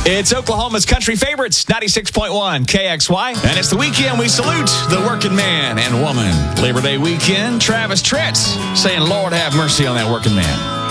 It's Oklahoma's country favorites, 96.1 KXY. And it's the weekend. We salute the working man and woman. Labor Day weekend, Travis Tritt saying, Lord have mercy on that working man.